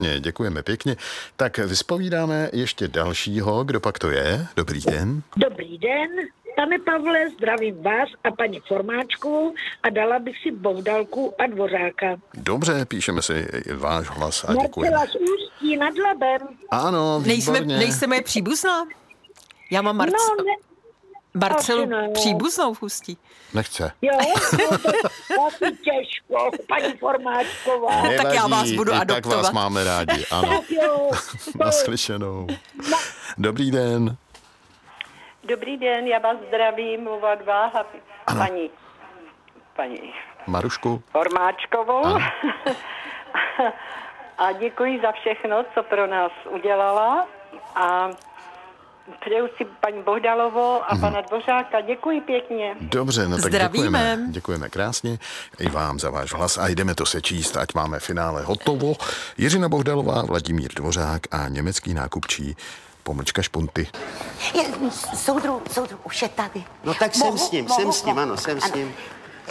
Děkujeme pěkně. Tak vyspovídáme ještě dalšího, kdo pak to je. Dobrý den. Dobrý den, pane Pavle, zdravím vás a paní Formáčkovou a dala bych si Bohdalku a Dvořáka. Dobře, píšeme si váš hlas a děkujeme. Marcela z Ústí nad Labem. Ano, výborně. Nejste moje příbuzná? Já mám Marcelu příbuznou v Ústí. Nechce. Jo, no to asi těžko, paní Formáčková. Nevadí, tak já vás budu adoptovat. Tak vás máme rádi, ano. Tak jo. Naslyšenou. Dobrý den. Dobrý den, já vás zdravím, oba dva a paní Marušku. Formáčkovou. A děkuji za všechno, co pro nás udělala. A přeju si paní Bohdalovou a pana Dvořáka. Děkuji pěkně. Dobře, no tak Zdravíme. děkujeme krásně i vám za váš hlas a jdeme to sečíst, ať máme finále hotovo. Jiřina Bohdalová, Vladimír Dvořák a německý nákupčí Špunty. Soudru, už je tady. No tak jsem s ním, ano, jsem s ním.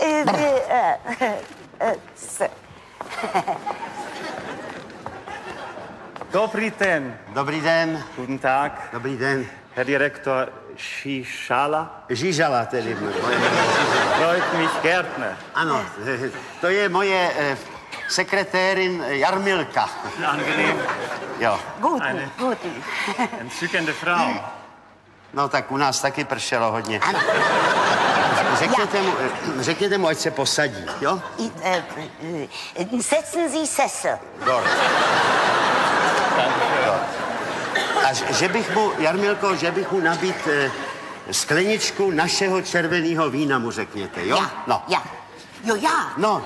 Dobrý den. Dobrý den. Guten Tag. Dobrý den. Herr Direktor Žižala. Žižala tedy. Freut mich Gärtner. Ano, to je moje sekretérin Jarmilka. Angenehm. Jo. Guten. Entzückende Frau. No tak u nás taky pršelo hodně. Řekněte mu, ať se posadí, jo? Setzen Sie Sessel. Dort. A že bych mu, Jarmilko, nabít skleničku našeho červeného vína, mu řekněte, jo? No. Ja. No.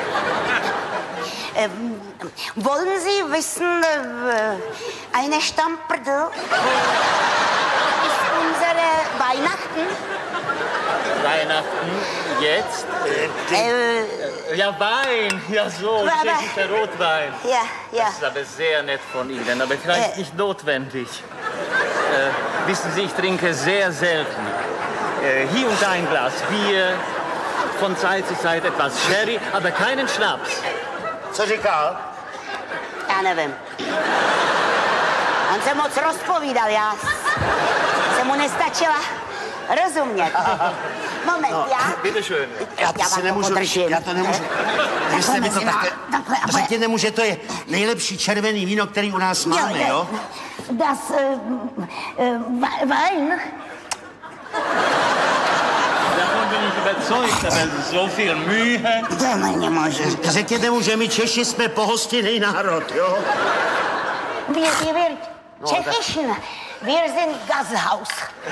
Wollen Sie wissen, eine Stammperdel ist unsere Weihnachten? Weihnachten jetzt? Ja, Wein. Ja, so, tschechischer Rotwein. Ja. Das ist aber sehr nett von Ihnen, aber vielleicht nicht notwendig. Wissen Sie, ich trinke sehr selten. Hier und da ein Glas Bier, von Zeit zu Zeit etwas Sherry, aber keinen Schnaps. Co říkal? Já nevím. On se moc rozpovídal, já jsem mu nestačila rozumět. Moment, já... Bitteschön. Já to nemůžu. Věřte mi to takhle. Řekněte mu, že to je nejlepší červený víno, který u nás máme, jo? Das Wein. Davon bin ich überzeugt, aber so viel Mühe. Řekněte mu, že my Češi jsme pohostinný národ, jo? Wir Tschechischen. Wir sind Gasthaus.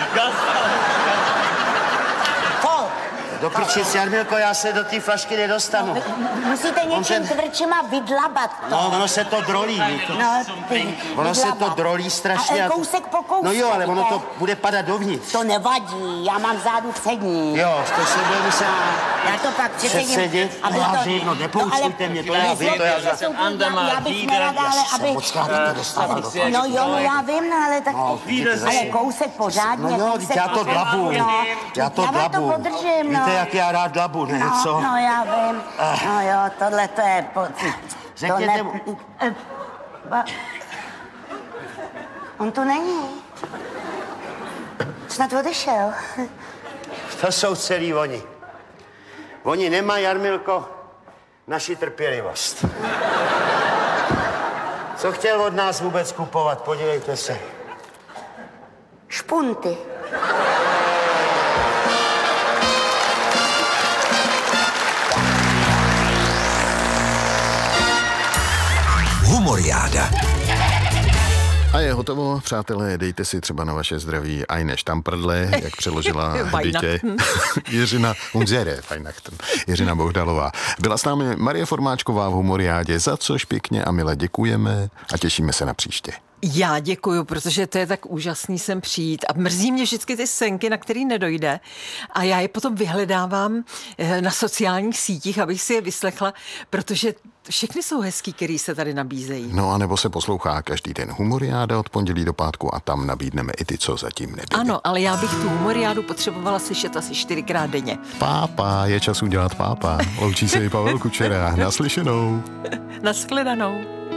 Voll. Do prčic, Jarmilko, já se do té flašky nedostanu. Musíte něčím tvrdšíma vydlabat to. No, ono se to drolí. Ono se to drolí strašně. A kousek po kousku. No jo, ale ono to bude padat dovnitř. To nevadí, já mám vzadu cedník. Jo, to se bude muset... Já to pak přesedím. Já vím, no nepoučujte mě, to já vím, to já jsem Andemar, já bych nerada, ale aby... Moc krát dostávám do flašky. No jo, já vím, no, ale tak... Ale kousek pořádně. No jo, já to dlabu. Já to dlabu. to podržím, no. Víte, jak já rád dlabu, ne, co? No, já vím. No jo, tohle to je... Řekněte mu... On tu není. Snad odešel. To jsou celý oni. Oni nemají, Jarmilko, naši trpělivost. Co chtěl od nás vůbec kupovat? Podívejte se. Špunty. Humoriáda. A je hotovo, přátelé, dejte si třeba na vaše zdraví eine Stammperdle, jak přeložila dítě Jiřina Weihnachten. Jiřina Bohdalová. Byla s námi Marie Formáčková v Humoriádě, za což pěkně a milé děkujeme a těšíme se na příště. Já děkuju, protože to je tak úžasný sem přijít a mrzí mě vždycky ty senky, na který nedojde a já je potom vyhledávám na sociálních sítích, abych si je vyslechla, protože všechny jsou hezký, který se tady nabízejí. No a nebo se poslouchá každý den Humoriáda od pondělí do pátku a tam nabídneme i ty, co zatím nebyly. Ano, ale já bych tu Humoriádu potřebovala slyšet asi 4krát denně. Pápa, je čas udělat pápa. Loučí se i Pavel Kučera. Naslyšenou. Nashledanou.